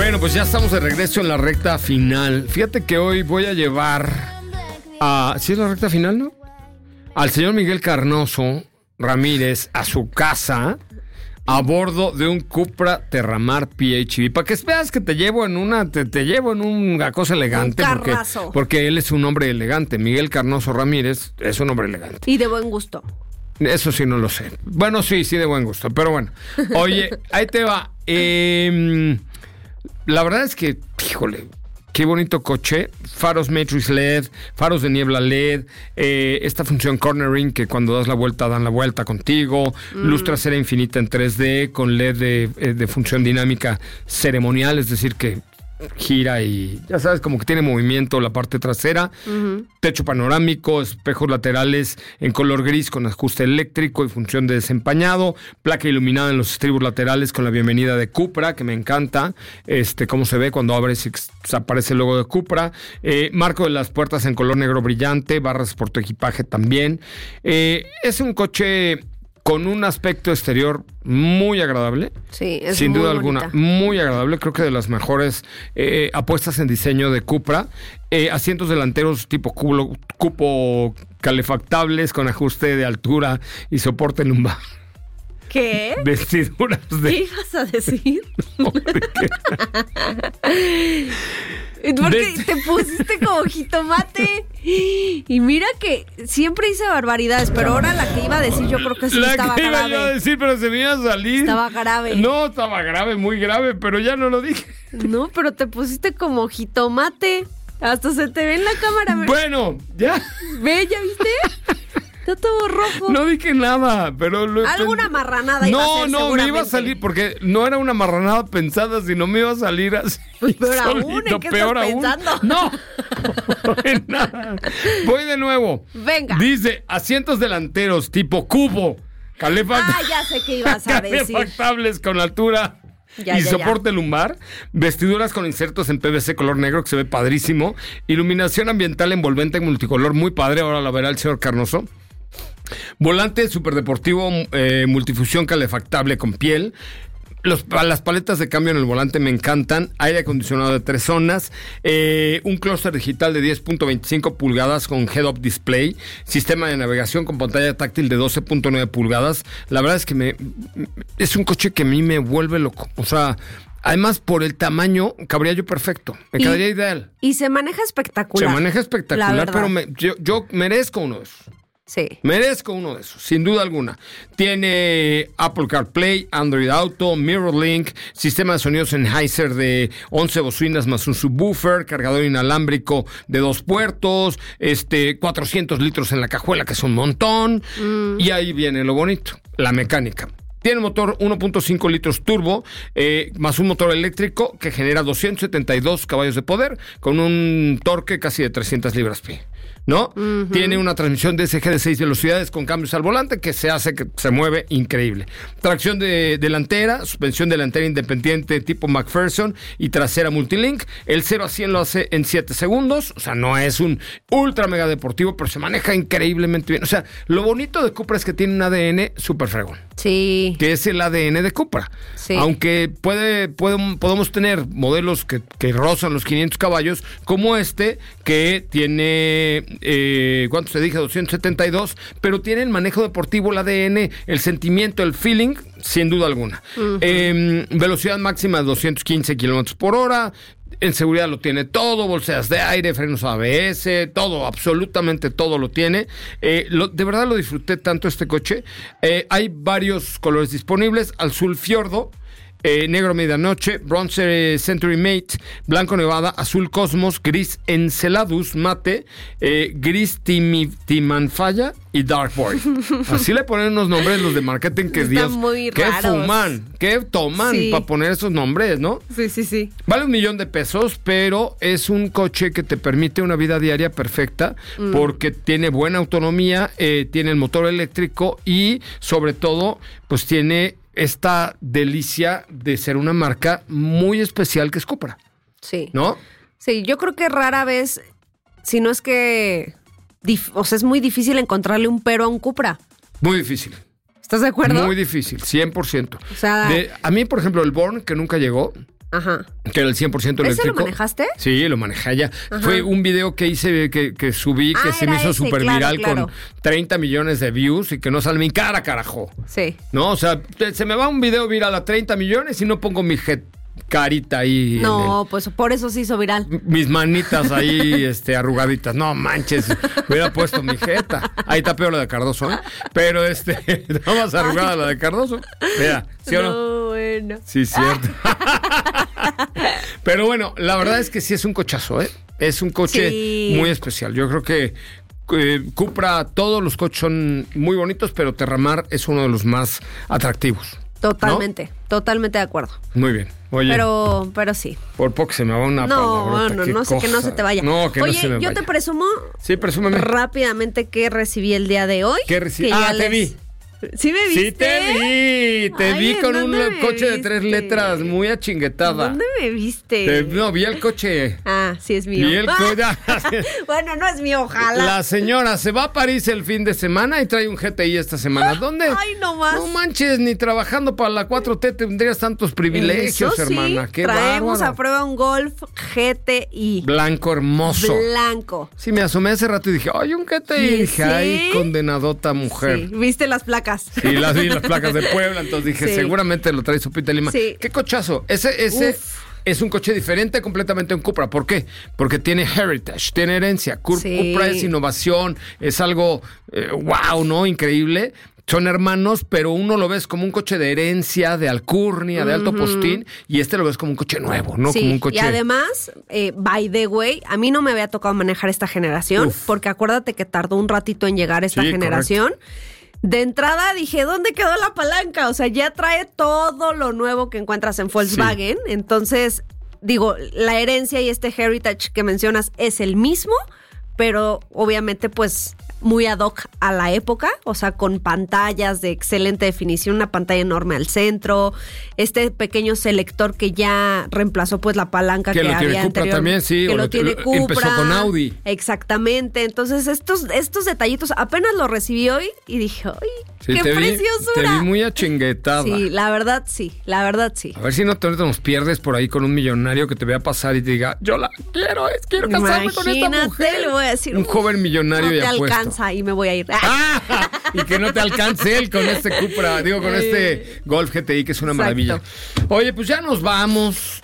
Bueno, pues ya estamos de regreso en la recta final. Fíjate que hoy voy a llevar a... ¿Sí es la recta final, no? Al señor Miguel Carnoso Ramírez a su casa a bordo de un Cupra Terramar PHEV. Para que veas que te llevo en una... Te llevo en una cosa elegante. Un carrazo. Porque él es un hombre elegante. Miguel Carnoso Ramírez es un hombre elegante. Y de buen gusto. Eso sí no lo sé. Bueno, sí, de buen gusto. Pero bueno. Oye, ahí te va. La verdad es que, híjole, qué bonito coche. Faros Matrix LED, faros de niebla LED, esta función cornering que cuando das la vuelta dan la vuelta contigo, luz trasera infinita en 3D con LED de función dinámica ceremonial, es decir que gira y ya sabes, como que tiene movimiento la parte trasera, techo panorámico, espejos laterales en color gris con ajuste eléctrico y función de desempañado, placa iluminada en los estribos laterales con la bienvenida de Cupra, que me encanta, cómo se ve cuando abres y aparece el logo de Cupra, marco de las puertas en color negro brillante, barras por tu equipaje también, es un coche con un aspecto exterior muy agradable. Sí, es sin muy duda bonita. alguna, muy agradable. Creo que de las mejores apuestas en diseño de Cupra. Asientos delanteros tipo cupo calefactables con ajuste de altura y soporte lumbar. ¿Qué? Vestiduras de... ¿Qué ibas a decir? No, ¿de qué? Porque te pusiste como jitomate. Y mira que siempre hice barbaridades, pero ahora la que iba a decir yo creo que sí estaba que iba grave. yo a decir, pero se me iba a salir. Estaba grave. No, estaba grave, muy grave, pero ya no lo dije. No, pero te pusiste como jitomate. Hasta se te ve en la cámara. Bueno, ya. Ve, ¿ya viste? Está todo rojo. No dije nada, pero... Alguna marranada iba a ser, No, me iba a seguramente. salir, porque no era una marranada pensada, sino me iba a salir así. Pues peor aún, solito, ¿en qué peor estás aún. pensando? No, en nada. Voy de nuevo. Venga. Dice, asientos delanteros tipo cubo, Ya sé qué ibas a decir. calefactables con altura y soporte lumbar, vestiduras con insertos en PVC color negro que se ve padrísimo, iluminación ambiental envolvente en multicolor muy padre, ahora la verá el señor Carnoso. Volante superdeportivo multifusión calefactable con piel. Las paletas de cambio en el volante me encantan. Aire acondicionado de 3 zonas. Un clúster digital de 10.25 pulgadas con head-up display. Sistema de navegación con pantalla táctil de 12.9 pulgadas. La verdad es que es un coche que a mí me vuelve loco. O sea... Además, por el tamaño, cabría yo perfecto. Me quedaría ideal. Y se maneja espectacular. Se maneja espectacular, la pero verdad. yo merezco uno de esos. Sí. Merezco uno de esos, sin duda alguna. Tiene Apple CarPlay, Android Auto, MirrorLink, sistema de sonido Sennheiser de 11 bocinas más un subwoofer, cargador inalámbrico de 2 puertos, 400 litros en la cajuela, que es un montón. Y ahí viene lo bonito, la mecánica. Tiene motor 1.5 litros turbo, más un motor eléctrico que genera 272 caballos de poder, con un torque casi de 300 libras-pie. ¿No? Tiene una transmisión DSG de 6 velocidades con cambios al volante que se mueve increíble. Tracción delantera, suspensión delantera independiente tipo McPherson y trasera multilink. El 0 a 100 lo hace en 7 segundos. O sea, no es un ultra mega deportivo, pero se maneja increíblemente bien. O sea, lo bonito de Cupra es que tiene un ADN súper fregón. Sí. Que es el ADN de Cupra. Sí. Aunque podemos tener modelos que rozan los 500 caballos, como que tiene... ¿cuánto te dije? 272, pero tiene el manejo deportivo, el ADN, el sentimiento, el feeling, sin duda alguna. Velocidad máxima de 215 kilómetros por hora. En seguridad lo tiene todo, bolsas de aire, frenos ABS, todo, absolutamente todo lo tiene. De verdad lo disfruté tanto este coche. Hay varios colores disponibles: azul fiordo, negro medianoche, bronce Century Mate, blanco Nevada, azul Cosmos, gris Enceladus mate, gris Timanfaya y Dark Boy. Así le ponen unos nombres los de marketing que Están muy ¿qué raros. fuman? ¿Qué toman para poner esos nombres, no? Sí. Vale $1,000,000, pero es un coche que te permite una vida diaria perfecta porque tiene buena autonomía, tiene el motor eléctrico y sobre todo pues tiene esta delicia de ser una marca muy especial que es Cupra. Sí. ¿No? Sí, yo creo que rara vez, si no es que... es muy difícil encontrarle un pero a un Cupra. Muy difícil. ¿Estás de acuerdo? Muy difícil, 100%. O sea... A mí, por ejemplo, el Born, que nunca llegó, Ajá. Que era el 100% eléctrico. ¿Ese lo manejaste? Sí, lo manejé allá. Fue un video que hice, que subí, que se me hizo súper viral, con 30 millones de views y que no sale mi cara, carajo. Sí. No, o sea, se me va un video viral a 30 millones y no pongo mi carita ahí. No, pues por eso se hizo viral. Mis manitas ahí arrugaditas. No manches, hubiera puesto mi jeta. Ahí está peor la de Cardoso, ¿eh? Pero está más arrugada la de Cardoso. Vea, ¿sí o no? No, bueno. Sí, cierto. Pero bueno, la verdad es que sí es un cochazo, ¿eh? Es un coche muy especial. Yo creo que Cupra, todos los coches son muy bonitos, pero Terramar es uno de los más atractivos. Totalmente, ¿no? Totalmente de acuerdo. Muy bien. Oye, pero sí. Por poco se me va una palabrota. No sé, que no se te vaya. No, que Oye, no se me vaya. Yo te presumo rápidamente que recibí el día de hoy. ¿Qué recibí? Te vi. ¿Sí me viste? Sí te vi con un coche de 3 letras muy achinguetada. ¿Dónde me viste? No, vi el coche. Ah, sí es mío. Vi el coche. Bueno, no es mío, ojalá. La señora se va a París el fin de semana y trae un GTI esta semana. ¿Dónde? Ay, no más. No manches, ni trabajando para la 4T tendrías tantos privilegios, eso sí, hermana. Qué traemos bárbaro. A prueba un Golf GTI. Blanco hermoso. Blanco. Sí, me asomé hace rato y dije, ay, un GTI. Y dije, ay, condenadota mujer. Sí, viste las placas. Sí, las vi, las placas de Puebla, entonces dije, seguramente lo trae Sopita Lima. Sí. Qué cochazo. Ese es un coche diferente completamente a un Cupra. ¿Por qué? Porque tiene heritage, tiene herencia. Cupra es innovación, es algo wow, ¿no? Increíble. Son hermanos, pero uno lo ves como un coche de herencia, de alcurnia, de alto postín, y lo ves como un coche nuevo, ¿no? Sí, como un coche... y además, by the way, a mí no me había tocado manejar esta generación, porque acuérdate que tardó un ratito en llegar esta generación. Correcto. De entrada dije, ¿dónde quedó la palanca? O sea, ya trae todo lo nuevo que encuentras en Volkswagen. Sí. Entonces, digo, la herencia y este heritage que mencionas es el mismo, pero obviamente pues muy ad hoc a la época, o sea, con pantallas de excelente definición, una pantalla enorme al centro, este pequeño selector que ya reemplazó pues la palanca que había anterior, también, sí, que lo tiene Cupra. Empezó con Audi. Exactamente, entonces estos detallitos apenas los recibí hoy y dije, ¡ay, qué preciosura! Te vi muy achinguetada. Sí, la verdad sí. A ver si no te nos pierdes por ahí con un millonario que te vea pasar y te diga, yo la quiero casarme con esta mujer. Le voy a decir, un joven millonario y apuesto. No te alcanza y me voy a ir. Y que no te alcance él con este Cupra, con este Golf GTI, que es una maravilla. Oye, pues ya nos vamos.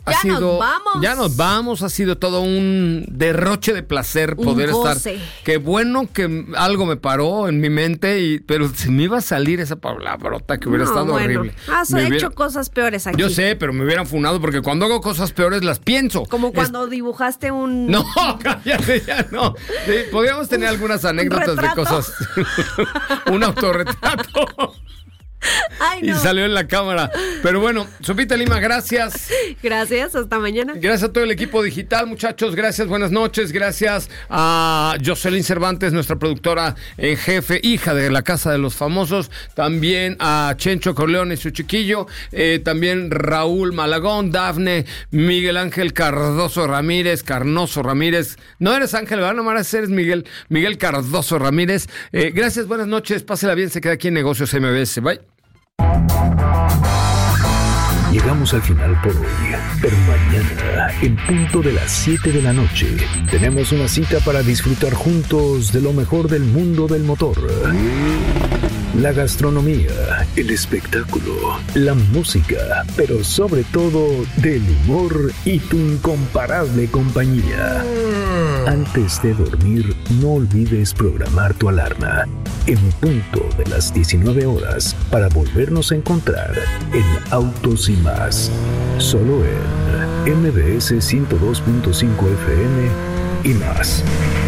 Ya nos vamos. Ha sido todo un derroche de placer poder estar. Qué bueno que algo me paró en mi mente, pero se me iba a salir esa palabrota que hubiera estado horrible. Has hecho cosas peores aquí. Yo sé, pero me hubieran funado porque cuando hago cosas peores las pienso. Como cuando dibujaste un... No, cállate, ya no. Sí, podríamos tener algunas anécdotas de cosas. Un autorretrato. Ay, no. Y salió en la cámara. Pero bueno, Sopita Lima, gracias. Gracias, hasta mañana. Gracias a todo el equipo digital, muchachos. Gracias, buenas noches. Gracias a Jocelyn Cervantes, nuestra productora en jefe, hija de la Casa de los Famosos. También a Chencho Corleone y su chiquillo. También Raúl Malagón, Dafne, Miguel Ángel Carnoso Ramírez. No eres Ángel, ¿verdad? Nomás eres Miguel Cardoso Ramírez. Gracias, buenas noches. Pásela bien, se queda aquí en Negocios MBS. Bye. Llegamos al final por hoy, pero mañana, en punto de las 7 de la noche, tenemos una cita para disfrutar juntos de lo mejor del mundo del motor. La gastronomía, el espectáculo, la música, pero sobre todo del humor y tu incomparable compañía. Antes de dormir, no olvides programar tu alarma en punto de las 19 horas para volvernos a encontrar en Autos y Más, solo en MBS 102.5 FM y más.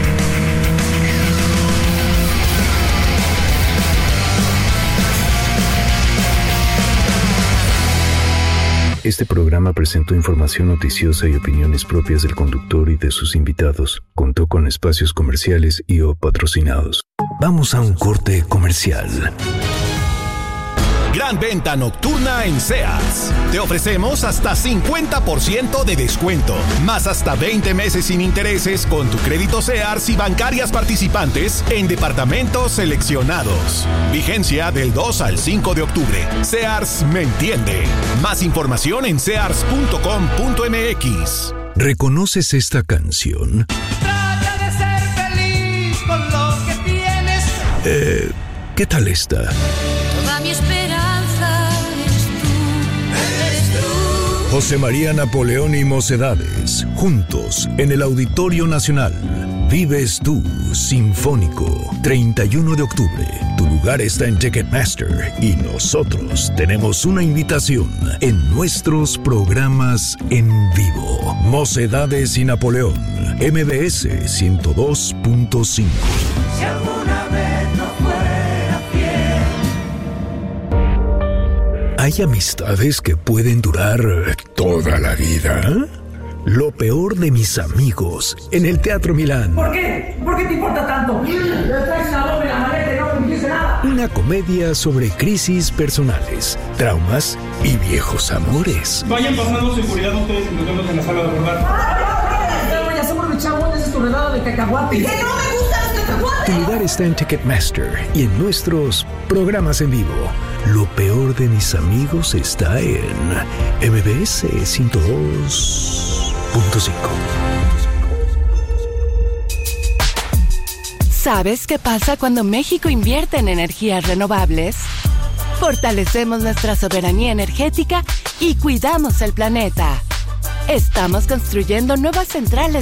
Este programa presentó información noticiosa y opiniones propias del conductor y de sus invitados. Contó con espacios comerciales y o patrocinados. Vamos a un corte comercial. Gran venta nocturna en Sears. Te ofrecemos hasta 50% de descuento, más hasta 20 meses sin intereses con tu crédito Sears y bancarias participantes en departamentos seleccionados. Vigencia del 2 al 5 de octubre. Sears me entiende. Más información en sears.com.mx. ¿Reconoces esta canción? Trata de ser feliz con lo que tienes. ¿Qué tal esta? Toda mi esperanza eres tú. José María Napoleón y Mocedades, juntos en el Auditorio Nacional. Vives tú, Sinfónico, 31 de octubre. Tu lugar está en Ticketmaster y nosotros tenemos una invitación en nuestros programas en vivo. Mocedades y Napoleón, MBS 102.5. Si alguna vez no fuera fiel. ¿Hay amistades que pueden durar toda la vida? Lo peor de mis amigos en el Teatro Milán. ¿Por qué? ¿Por qué te importa tanto? Le traes una doble la maleta y no me dice nada. Una comedia sobre crisis personales, traumas y viejos amores. Vayan pasando seguridad ustedes y nos vemos en la sala de abordar. Ya somos Chavo, esa es tu redada de cacahuate. ¡Que no me gustan los cacahuates! Tu lugar está en Ticketmaster y en nuestros programas en vivo. Lo peor de mis amigos está en MBS 102.5. ¿Sabes qué pasa cuando México invierte en energías renovables? Fortalecemos nuestra soberanía energética y cuidamos el planeta. Estamos construyendo nuevas centrales